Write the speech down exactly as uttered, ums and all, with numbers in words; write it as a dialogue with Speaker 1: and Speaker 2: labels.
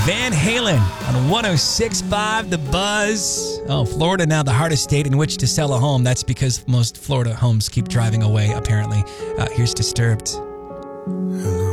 Speaker 1: Van Halen on one oh six point five The Buzz. Oh, Florida now the hardest state in which to sell a home. That's because most Florida homes keep driving away, apparently. Uh, here's Disturbed.
Speaker 2: Hello.